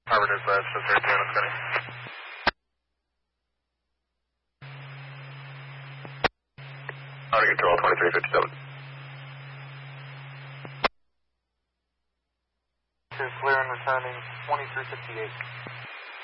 Harvard is Cincinnati 10, I'm sending. Harvard control 2357. Clear and returning 2358.